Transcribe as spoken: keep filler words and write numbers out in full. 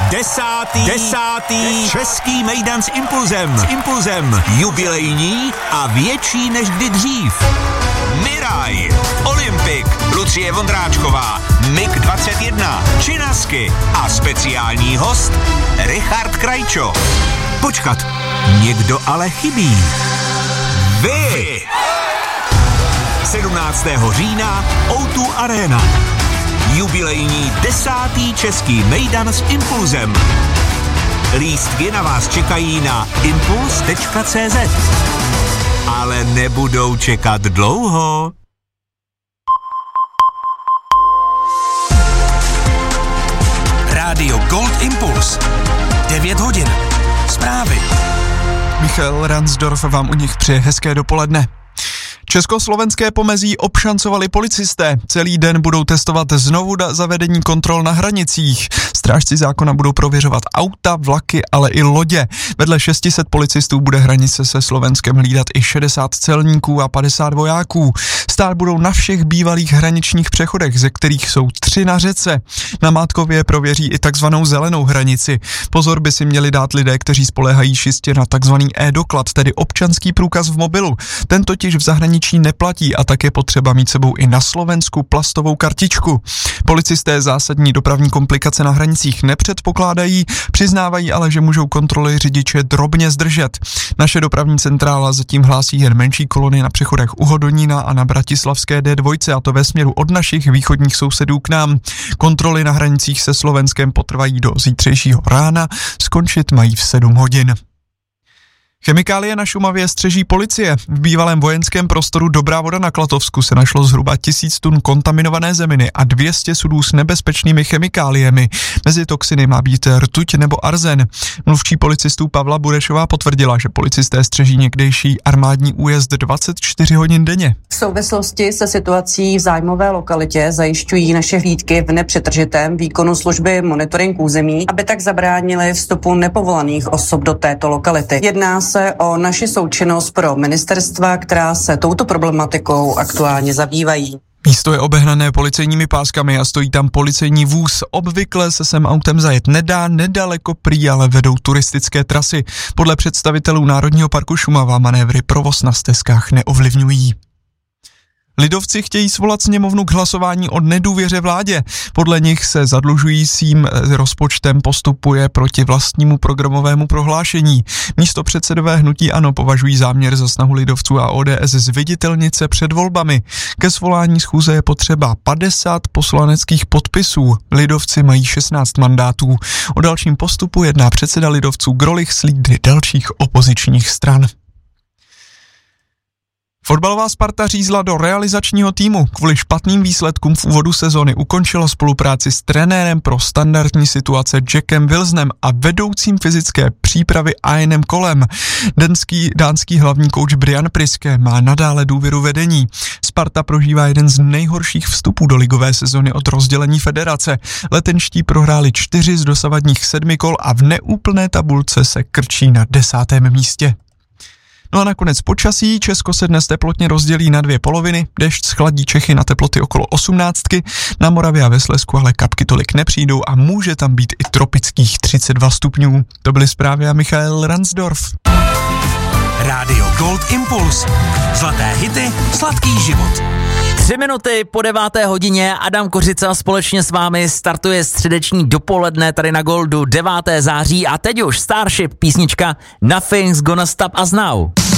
Desátý, desátý český mejdan s Impulzem. S Impulzem. Jubilejní a větší než kdy dřív. Miraj, Olympik, Lucie Vondráčková, Mig dvacet jedna, Činasky a speciální host Richard Krajčo. Počkat, někdo ale chybí. Vy! sedmnáctého října ó dva Arena. Jubilejní desátý český mejdan s Impulzem. Lístky na vás čekají na impuls tečka cé zet. Ale nebudou čekat dlouho. Rádio Gold Impuls. devět hodin. Zprávy. Michal Ransdorf vám u nich přeje hezké dopoledne. Československé pomezí obšancovali policisté. Celý den budou testovat znovu zavedení kontrol na hranicích. Strážci zákona budou prověřovat auta, vlaky, ale i lodě. Vedle šest set policistů bude hranice se Slovenskem hlídat i šedesát celníků a padesát vojáků. Stát budou na všech bývalých hraničních přechodech, ze kterých jsou tři na řece. Na Mátkově prověří i takzvanou zelenou hranici. Pozor by si měli dát lidé, kteří spoléhají čistě na takzvaný e-doklad, tedy občanský průkaz v mobilu. Ten totiž v zahraničí neplatí a tak je potřeba mít sebou i na Slovensku plastovou kartičku. Policisté zásadní dopravní komplikace na hranicích nepředpokládají, přiznávají ale, že můžou kontroly řidiče drobně zdržet. Naše dopravní centrála zatím hlásí jen menší kolony na přechodech u Hodonína a na bratislavské dé dva, a to ve směru od našich východních sousedů k nám. Kontroly na hranicích se Slovenskem potrvají do zítřejšího rána, skončit mají v sedm hodin. Chemikálie na Šumavě střeží policie. V bývalém vojenském prostoru Dobrá Voda na Klatovsku se našlo zhruba tisíc tun kontaminované zeminy a dvě stě sudů s nebezpečnými chemikáliemi. Mezi toxiny má být rtuť nebo arzen. Mluvčí policistů Pavla Burešová potvrdila, že policisté střeží někdejší armádní újezd dvacet čtyři hodin denně. V souvislosti se situací v zájmové lokalitě zajišťují naše hlídky v nepřetržitém výkonu služby monitoring území, aby tak zabránili vstupu nepovolaných osob do této lokality. Jedná se o naši součinnost pro ministerstva, která se touto problematikou aktuálně zabývají. Místo je obehnané policejními páskami a stojí tam policejní vůz. Obvykle se sem autem zajet nedá, nedaleko prý ale vedou turistické trasy. Podle představitelů Národního parku Šumava manévry provoz na stezkách neovlivňují. Lidovci chtějí svolat sněmovnu k hlasování o nedůvěře vládě. Podle nich se zadlužujícím rozpočtem postupuje proti vlastnímu programovému prohlášení. Místopředsedové hnutí ANO považují záměr za snahu lidovců a ó dé es zviditelnit se před volbami. Ke svolání schůze je potřeba padesát poslaneckých podpisů. Lidovci mají šestnáct mandátů. O dalším postupu jedná předseda lidovců Grolich s lídry dalších opozičních stran. Fotbalová Sparta řízla do realizačního týmu. Kvůli špatným výsledkům v úvodu sezony ukončila spolupráci s trenérem pro standardní situace Jackem Wilsonem a vedoucím fyzické přípravy Ianem Kolem. Dánský, dánský hlavní kouč Brian Priske má nadále důvěru vedení. Sparta prožívá jeden z nejhorších vstupů do ligové sezony od rozdělení federace. Letenští prohráli čtyři z dosavadních sedmi kol a v neúplné tabulce se krčí na desátém místě. No a nakonec počasí. Česko se dnes teplotně rozdělí na dvě poloviny, déšť schladí Čechy na teploty okolo osmnáctky, na Moravě a ve Slezsku ale kapky tolik nepřijdou a může tam být i tropických třicet dva stupňů. To byly zprávy a Michal Ransdorf. Rádio Gold Impuls. Zlaté hity, sladký život. Tři minuty po deváté hodině Adam Kořica společně s vámi startuje středeční dopoledne tady na Goldu devátého září a teď už Starship, písnička Nothing's Gonna Stop Us Now.